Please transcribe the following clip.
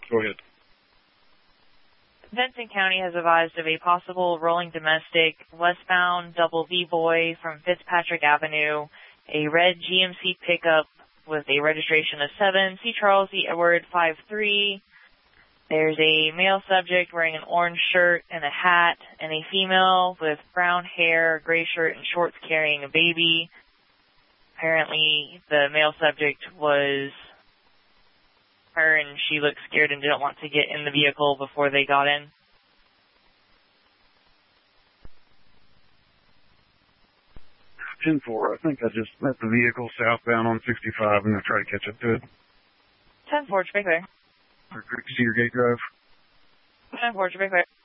Go ahead. Benson County has advised of a possible rolling domestic westbound double V-boy from Fitzpatrick Avenue, a red GMC pickup with a registration of 7, C. Charles E. Edward 53. There's a male subject wearing an orange shirt and a hat, and a female with brown hair, gray shirt, and shorts carrying a baby. Apparently, the male subject was her, and she looked scared and didn't want to get in the vehicle before they got in. I think I just met the vehicle southbound on 65 and I try to catch up to it. 10-4, Clear. Cedar Gate Drive. 10-4, Clear.